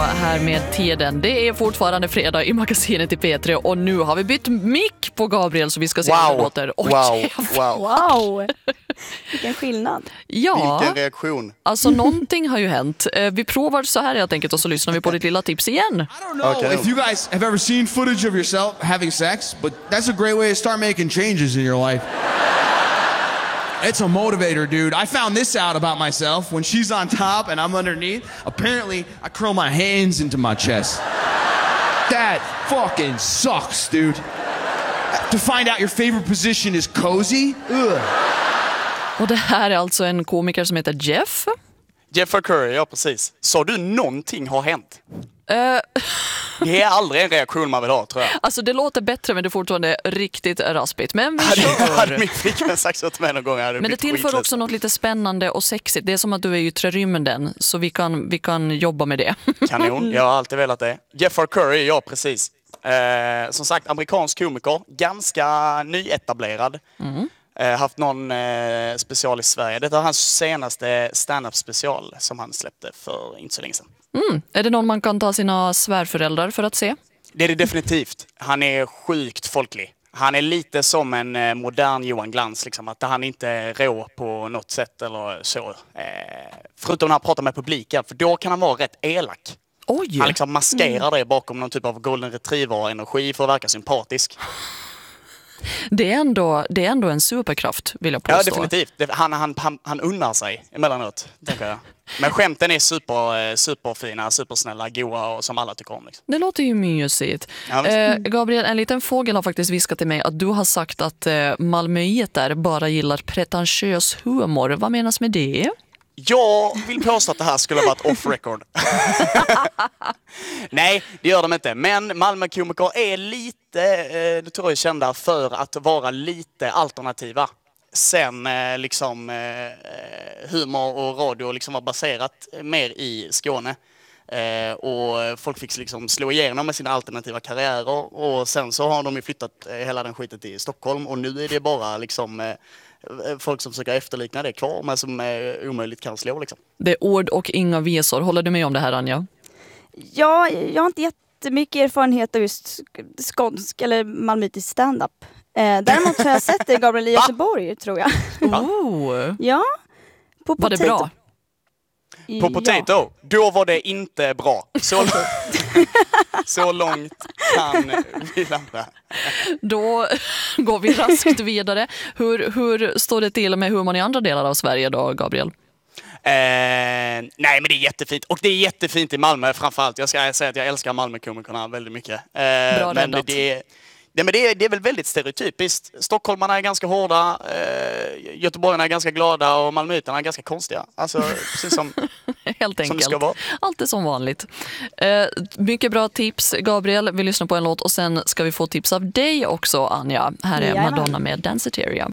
här med tiden. Det är fortfarande fredag i magasinet i P3 och nu har vi bytt mick på Gabriel så vi ska se hur det låter. Wow. Vilken skillnad. Ja, vilken reaktion. Alltså någonting har ju hänt. Vi provar så här helt enkelt och så lyssnar vi på ditt lilla tips igen. I don't know if you guys have ever seen footage of yourself having sex, but that's a great way to start making changes in your life. It's a motivator, dude. I found this out about myself. When she's on top and I'm underneath, apparently I curl my hands into my chest. That fucking sucks, dude. To find out your favorite position is cozy? Ugh. Och det här är alltså en komiker som heter Jeff. Jeffrey Curry, ja precis. Så du någonting har hänt? Det är aldrig en reaktion man vill ha, tror jag. Alltså det låter bättre men det är fortfarande riktigt raspigt. Men vi hade kör. min flickvän sagt så till mig någon gång. Men det tillför också något lite spännande och sexigt. Det är som att du är yttre rymden, så vi kan jobba med det. Kanon, jag har alltid velat det. Jeffrey Curry, ja precis. Som sagt, amerikansk komiker. Ganska nyetablerad. Haft någon special i Sverige. Det är hans senaste stand-up special som han släppte för inte så länge sedan. Är det någon man kan ta sina svärföräldrar för att se? Det är det definitivt. Han är sjukt folklig. Han är lite som en modern Johan Glans. Liksom, att han inte är rå på något sätt eller så. Förutom när han pratar med publiken. För då kan han vara rätt elak. Oj. Han liksom maskerar det bakom någon typ av golden retriever-energi för att verka sympatisk. Det är ändå en superkraft, vill jag påstå. Ja, definitivt. Han unnar sig emellanåt, tänker jag. Men skämten är superfina, supersnälla, goa och som alla tycker om. Liksom. Det låter ju mysigt. Ja, Gabriel, en liten fågel har faktiskt viskat till mig att du har sagt att malmöiter bara gillar pretentiös humor. Vad menas med det? Jag vill påstå att det här skulle ha varit off record. Nej, det gör de inte. Men Malmö-komiker är lite, det tror jag är kända för att vara lite alternativa. Sen humor och radio liksom var baserat mer i Skåne. Och folk fick liksom slå igenom med sina alternativa karriärer. Och sen så har de ju flyttat hela den skiten till Stockholm. Och nu är det bara liksom folk som försöker efterlikna det kvar, men som omöjligt kan slå liksom. Det är ord och inga visor. Håller du med om det här, Anja? Ja, jag har inte jättemycket erfarenhet av just skånsk eller malmöitisk stand-up. Däremot har jag sett det, Gabriel, i Göteborg, tror jag. Ja, på Var det bra? På Potato, då var det inte bra. Så långt kan vi landa. Då går vi raskt vidare. Hur står det till med humorn i andra delar av Sverige då, Gabriel? Nej, men det är jättefint. Och det är jättefint i Malmö framförallt. Jag ska säga att jag älskar Malmö-komikerna väldigt mycket. Bra men det är väl väldigt stereotypiskt. Stockholmarna är ganska hårda, göteborgarna är ganska glada och malmöiterna är ganska konstiga. Alltså precis som, helt enkelt. Som det ska vara. Allt är som vanligt. Mycket bra tips, Gabriel. Vi lyssnar på en låt och sen ska vi få tips av dig också, Anja. Här är Madonna med Danceteria.